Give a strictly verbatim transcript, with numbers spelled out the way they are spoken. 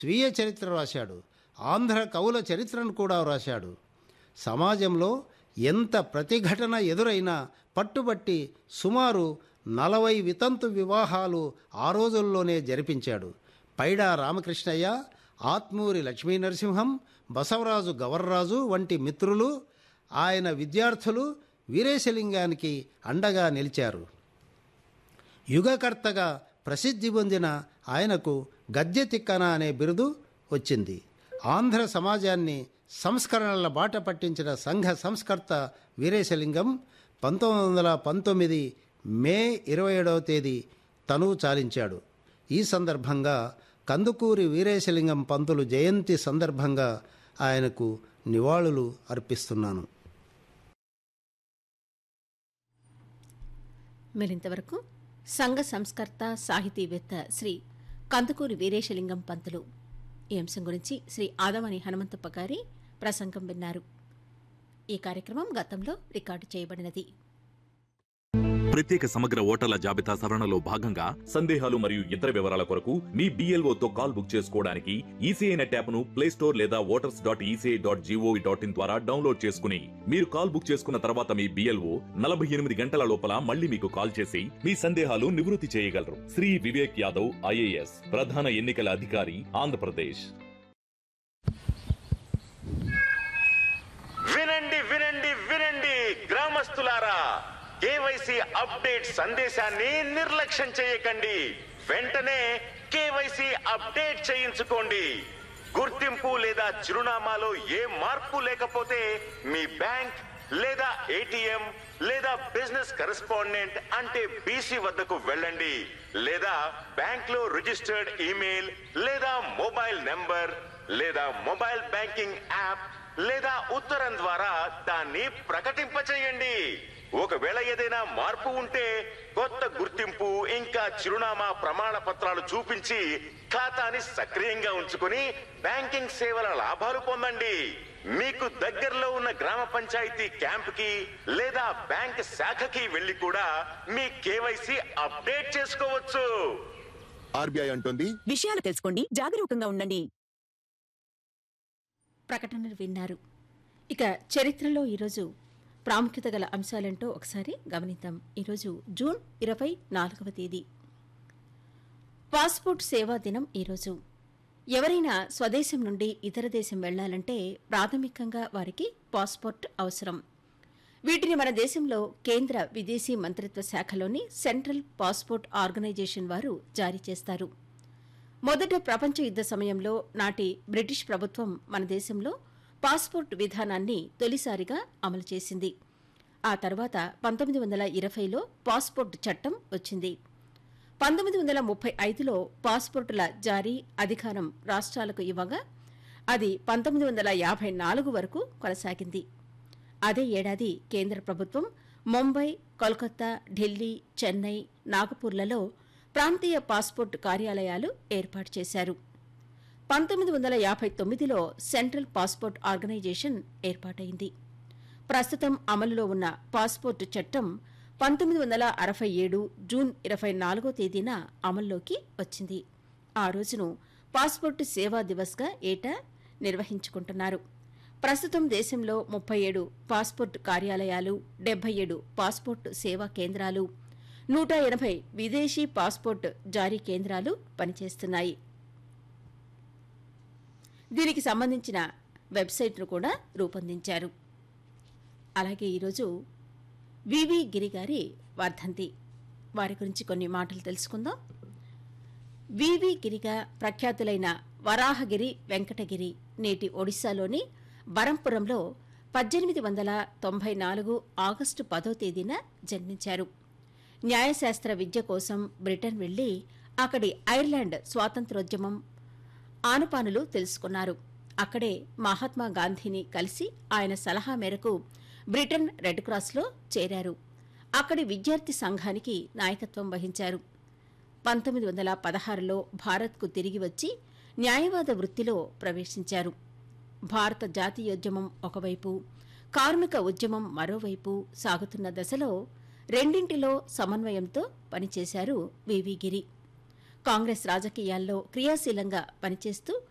స్వీయ చరిత్ర రాశాడు. ఆంధ్ర కవుల చరిత్రను కూడా రాశాడు. సమాజంలో ఎంత ప్రతిఘటన ఎదురైనా పట్టుబట్టి సుమారు నలభై వితంతు వివాహాలు ఆ రోజుల్లోనే జరిపించాడు. పైడా రామకృష్ణయ్య, ఆత్మూరి లక్ష్మీ నరసింహం, బసవరాజు గవర్రాజు వంటి మిత్రులు, ఆయన విద్యార్థులు వీరేశలింగానికి అండగా నిలిచారు. యుగకర్తగా ప్రసిద్ధి పొందిన ఆయనకు గద్య తిక్కన అనే బిరుదు వచ్చింది. ఆంధ్ర సమాజాన్ని సంస్కరణల బాట పట్టించిన సంఘ సంస్కర్త వీరేశలింగం పంతొమ్మిది వందల పంతొమ్మిది మే ఇరవై ఏడవ తేదీ తనువు చాలించాడు. ఈ సందర్భంగా కందుకూరి వీరేశలింగం పంతులు జయంతి సందర్భంగా ఆయనకు నివాళులు అర్పిస్తున్నాను. మరింతవరకు సంఘ సంస్కర్త సాహితీవేత్త శ్రీ కందుకూరి వీరేశలింగం పంతులు ఈ అంశం గురించి శ్రీ ఆదవాని హనుమంతప్ప గారి ప్రసంగం విన్నారు. ఈ కార్యక్రమం గతంలో రికార్డు చేయబడినది. ప్రత్యేక సమగ్ర ఓటర్ల జాబితా సవరణలో భాగంగా సందేహాలు మరియు ఇతర వివరాల కొరకు మీ బిఎల్ఓతో కాల్ బుక్ చేసుకోవడానికి ఈసీఐ నెట్ యాప్ ను ప్లే స్టోర్ లేదా voters dot ECI dot GOV dot in ద్వారా డౌన్లోడ్ చేసుకుని మీరు కాల్ బుక్ చేసుకున్న తర్వాత మీ బిఎల్ఓ నలభై ఎనిమిది గంటల లోపల మళ్ళీ మీకు కాల్ చేసి మీ సందేహాలు నివృత్తి చేయగలరు. శ్రీ వివేక్ యాదవ్, ఐఏఎస్, ప్రధాన ఎన్నికల అధికారి, ఆంధ్రప్రదేశ్. వినండి వినండి వినండి గ్రామస్తులారా, కేవైసీ అప్డేట్ సందేశాన్ని నిర్లక్ష్యం చేయకండి. వెంటనే కేవైసీ అప్డేట్ చేయించుకోండి. గుర్తింపు లేదా చిరునామాలో ఏ మార్పు లేకపోతే మీ బ్యాంక్ లేదా ఏటీఎం లేదా బిజినెస్ కరెస్పాండెంట్ అంటే బీసీ వద్దకు వెళ్ళండి. లేదా బ్యాంక్ లో రిజిస్టర్డ్ ఈమెయిల్ లేదా మొబైల్ నెంబర్ లేదా మొబైల్ బ్యాంకింగ్ యాప్ లేదా ఉత్తరం ద్వారా దాన్ని ప్రకటింపచేయండి. ఒకవేళ ఏదైనా మార్పు ఉంటే కొత్త గుర్తింపు ఇంకా చిరునామా ప్రమాణ పత్రాలు చూపించి ఖాతాని సక్రియంగా ఉంచుకుని బ్యాంకింగ్ సేవల లాభాలు పొందండి. మీకు దగ్గరలో ఉన్న గ్రామ పంచాయతీ క్యాంప్ కి లేదా బ్యాంక్ శాఖకి వెళ్లి కూడా మీ కేవైసీ అప్డేట్ చేసుకోవచ్చు. ఆర్బీఐ అంటుంది, విషయాలు తెలుసుకోండి, జాగరూకంగా ఉండండి. ప్రకటనలు విన్నారు. ఇక చరిత్రలో ఈరోజు ప్రాముఖ్యత గల అంశాలంటూ ఒకసారి గమనిద్దాం. ఈరోజు జూన్ ఇరవై నాలుగవ తేదీ పాస్పోర్ట్ సేవా దినం. ఈరోజు ఎవరైనా స్వదేశం నుండి ఇతర దేశం వెళ్లాలంటే ప్రాథమికంగా వారికి పాస్పోర్ట్ అవసరం. వీటిని మన దేశంలో కేంద్ర విదేశీ మంత్రిత్వ శాఖలోని సెంట్రల్ పాస్పోర్ట్ ఆర్గనైజేషన్ వారు జారీ చేస్తారు. మొదట ప్రపంచ యుద్ధ సమయంలో నాటి బ్రిటిష్ ప్రభుత్వం మన దేశంలో పాస్పోర్ట్ విధానాన్ని తొలిసారిగా అమలు చేసింది. ఆ తర్వాత పంతొమ్మిది వందల ఇరవైలో పాస్పోర్ట్ చట్టం వచ్చింది. పంతొమ్మిది వందల ముప్పై ఐదులో పాస్పోర్టుల జారీ అధికారం రాష్ట్రాలకు ఇవ్వగా అది పంతొమ్మిది వందల యాభై నాలుగు వరకు కొనసాగింది. అదే ఏడాది కేంద్ర ప్రభుత్వం ముంబై, కోల్కతా, ఢిల్లీ, చెన్నై, నాగపూర్లలో ప్రాంతీయ పాస్పోర్ట్ కార్యాలయాలు ఏర్పాటు చేశారు. పంతొమ్మిది వందల యాభై తొమ్మిదిలో సెంట్రల్ పాస్పోర్ట్ ఆర్గనైజేషన్ ఏర్పాటైంది. ప్రస్తుతం అమలులో ఉన్న పాస్పోర్టు చట్టం పంతొమ్మిది వందల అరవై ఏడు జూన్ ఇరవై నాలుగో తేదీన అమల్లోకి వచ్చింది. ఆ రోజును పాస్పోర్టు సేవా దివస్గా ఏటా నిర్వహించుకుంటున్నారు. ప్రస్తుతం దేశంలో ముప్పై ఏడు పాస్పోర్ట్ కార్యాలయాలు, డెబ్బై ఏడు పాస్పోర్ట్ సేవా కేంద్రాలు, నూట ఎనభై విదేశీ పాస్పోర్ట్ జారీ కేంద్రాలు పనిచేస్తున్నాయి. దీనికి సంబంధించిన వెబ్సైట్ను కూడా రూపొందించారు. అలాగే ఈరోజు వివి గిరి గారి వర్ధంతి. వారి గురించి కొన్ని మాటలు తెలుసుకుందాం. వివి గిరిగా ప్రఖ్యాతులైన వరాహగిరి వెంకటగిరి నేటి ఒడిశాలోని బరంపురంలో పద్దెనిమిది వందల తొంభై నాలుగు ఆగస్టు పదో తేదీన జన్మించారు. న్యాయశాస్త్ర విద్య కోసం బ్రిటన్ వెళ్లి అక్కడి ఐర్లాండ్ స్వాతంత్రోద్యమం ఆనుపానులు తెలుసుకున్నారు. అక్కడే మహాత్మా గాంధీని కలిసి ఆయన సలహా మేరకు బ్రిటన్ రెడ్ క్రాస్లో చేరారు. అక్కడి విద్యార్థి సంఘానికి నాయకత్వం వహించారు. పంతొమ్మిది వందల పదహారులో భారత్కు తిరిగి వచ్చి న్యాయవాద వృత్తిలో ప్రవేశించారు. భారత జాతీయోద్యమం ఒకవైపు, కార్మిక ఉద్యమం మరోవైపు సాగుతున్న దశలో రెండింటిలో సమన్వయంతో పనిచేశారు వివి గిరి. కాంగ్రెస్ రాజకీయాల్లో క్రియాశీలంగా పనిచేస్తూ